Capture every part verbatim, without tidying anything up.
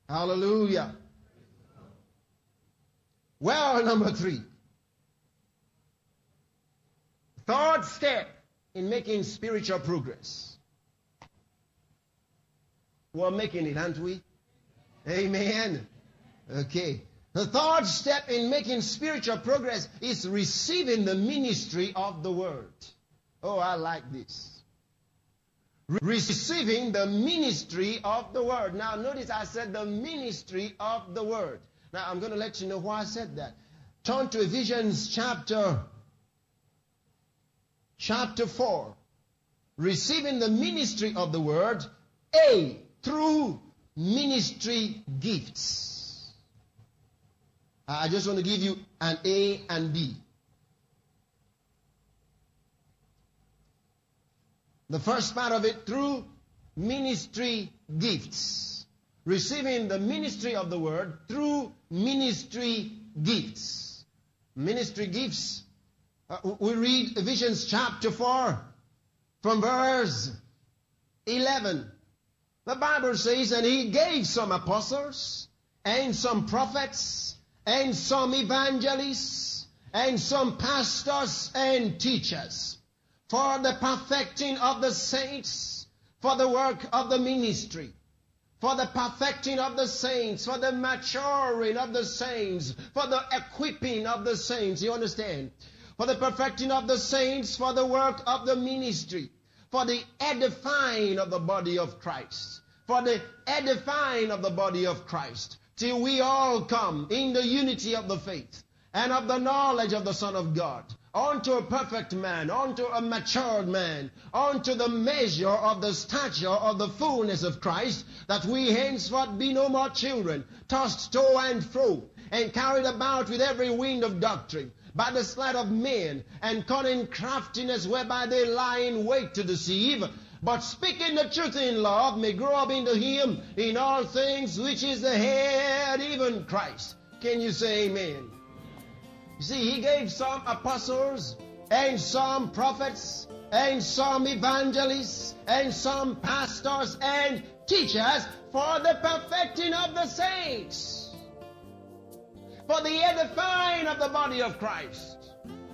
Hallelujah. Well, number three. Third step in making spiritual progress. We're making it, aren't we? Amen. Okay. The third step in making spiritual progress is receiving the ministry of the Word. Oh, I like this. Re- receiving the ministry of the Word. Now, notice I said the ministry of the Word. Now, I'm going to let you know why I said that. Turn to Ephesians chapter, chapter four. Receiving the ministry of the Word, A, through ministry gifts. I just want to give you an A and B. The first part of it, through ministry gifts. Receiving the ministry of the Word through ministry gifts. Ministry gifts. Uh, we read Ephesians chapter four from verse eleven. The Bible says, and he gave some apostles, and some prophets, and some evangelists, and some pastors and teachers, for the perfecting of the saints, for the work of the ministry, for the perfecting of the saints, for the maturing of the saints, for the equipping of the saints. You understand? For the perfecting of the saints, for the work of the ministry, for the edifying of the body of Christ, for the edifying of the body of Christ, till we all come in the unity of the faith and of the knowledge of the Son of God, unto a perfect man, unto a matured man, unto the measure of the stature of the fullness of Christ, that we henceforth be no more children, tossed to and fro, and carried about with every wind of doctrine, by the sleight of men, and cunning craftiness whereby they lie in wait to deceive, but speaking the truth in love may grow up into him in all things, which is the head, even Christ. Can you say amen? You see, he gave some apostles, and some prophets, and some evangelists, and some pastors and teachers for the perfecting of the saints, for the edifying of the body of Christ.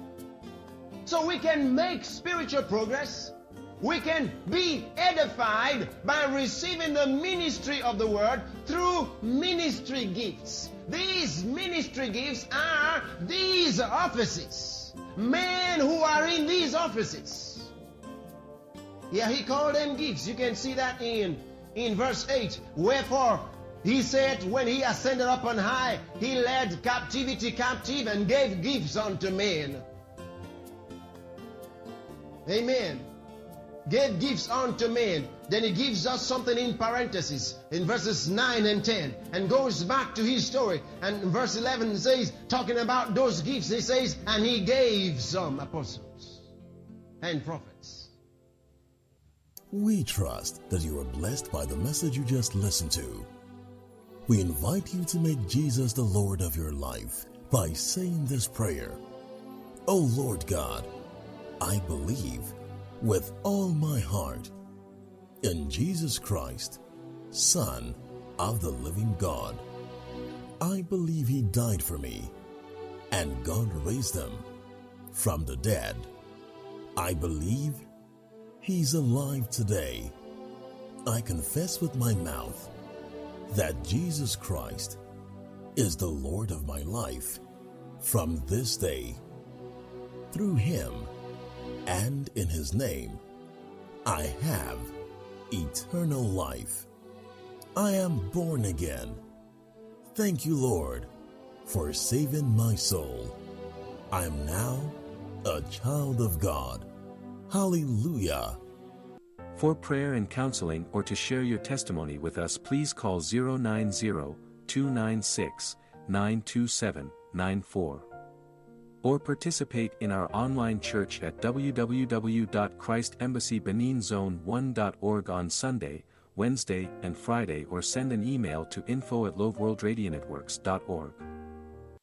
So we can make spiritual progress. We can be edified by receiving the ministry of the Word through ministry gifts. These ministry gifts are these offices. Men who are in these offices. Yeah, he called them gifts. You can see that in, in verse eight. Wherefore, he said, when he ascended up on high, he led captivity captive and gave gifts unto men. Amen. Gave gifts unto men. Then he gives us something in parentheses in verses nine and ten, and goes back to his story. And verse eleven says, talking about those gifts, he says, and he gave some apostles and prophets. We trust that you are blessed by the message you just listened to. We invite you to make Jesus the Lord of your life by saying this prayer. Oh Lord God, I believe with all my heart in Jesus Christ, Son of the living God. I believe he died for me, and God raised him from the dead. I believe he's alive today. I confess with my mouth that Jesus Christ is the Lord of my life from this day. Through him and in his name, I have eternal life. I am born again. Thank you, Lord, for saving my soul. I am now a child of God. Hallelujah. For prayer and counseling or to share your testimony with us, please call zero nine zero, two nine six, nine two seven, nine four. Or participate in our online church at w w w dot christ embassy benin zone one dot org on Sunday, Wednesday, and Friday, or send an email to info at loveworldradionetworks dot org.